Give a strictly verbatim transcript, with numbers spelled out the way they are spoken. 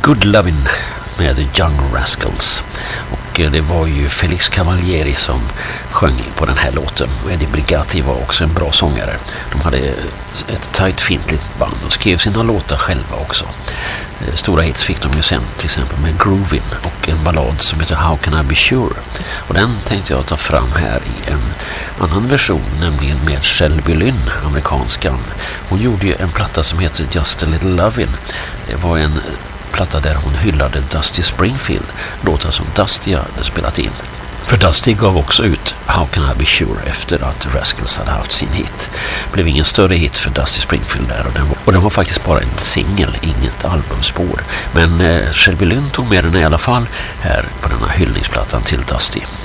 Good Lovin' med The Young Rascals. Och det var ju Felix Cavalieri som sjöng på den här låten. Och Eddie Brigatti var också en bra sångare. De hade ett tajt fint litet band och skrev sina låtar själva också. Stora hits fick de ju sen, till exempel med Groovin' och en ballad som heter How Can I Be Sure. Och den tänkte jag ta fram här i en annan version, nämligen med Shelby Lynne, amerikanskan. Hon gjorde ju en platta som heter Just a Little Lovin'. Det var en platta där hon hyllade Dusty Springfield, låtar som Dusty hade spelat in. För Dusty gav också ut How Can I Be Sure efter att Rascals hade haft sin hit. Det blev ingen större hit för Dusty Springfield där och den var, och den var faktiskt bara en singel, inget albumspår. Men eh, Shelby Lynne tog med den i alla fall här på den här hyllningsplattan till Dusty.